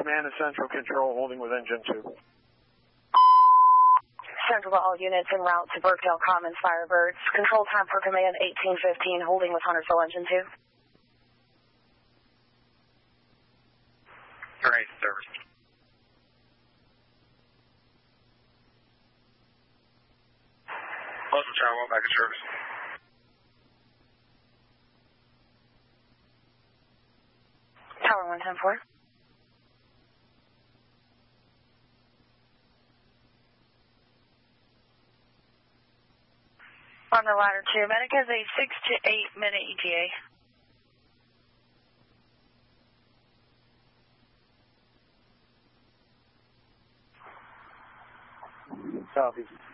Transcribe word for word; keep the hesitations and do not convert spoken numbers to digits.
Command and Central Control holding with engine two. Central to all units en route to Burkdale Commons Firebirds. Control time for command eighteen fifteen, holding with Huntersville engine two. Great service. Close to Tower one, back in service. Tower one ten four. On the ladder two, Medic has a six to eight minute E T A. Southeast